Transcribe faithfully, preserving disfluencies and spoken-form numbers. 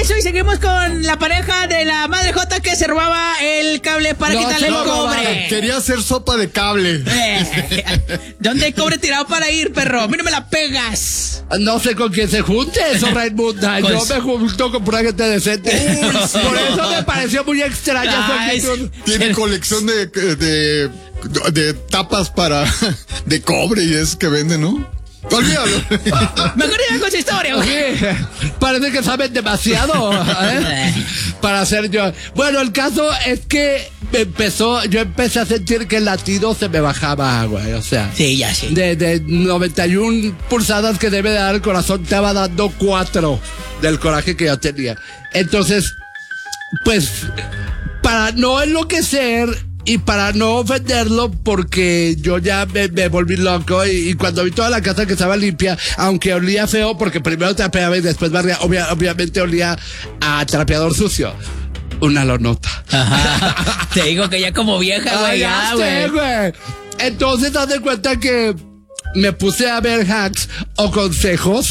eso y seguimos con la pareja de la madre J que se robaba el cable para no, quitarle el cobre. Robaba. Quería hacer sopa de cable. Eh, ¿Dónde hay cobre tirado para ir, perro? A mí no me la pegas. No sé con quién se junte eso, Raimunda. Yo me junto con pura gente decente. Uh, Por eso me pareció muy extraña. Ay, su Tiene colección de, de, de tapas para de cobre y es que vende, ¿no? Olvídalo. Mejor ir con su historia, güey. Parece que saben demasiado, ¿eh? Para ser yo. Bueno, el caso es que empezó, yo empecé a sentir que el latido se me bajaba, güey. O sea, sí, ya sí. De, de noventa y una pulsadas que debe dar el corazón, estaba dando cuatro del coraje que yo tenía. Entonces, pues, para no enloquecer y para no ofenderlo, porque yo ya me, me volví loco y, y cuando vi toda la casa que estaba limpia, aunque olía feo, porque primero trapeaba y después barría, obvia, obviamente olía a trapeador sucio. Una lonota. Ajá. Te digo que ya como vieja, güey. Ya, güey. Entonces, haz de cuenta que me puse a ver hacks o consejos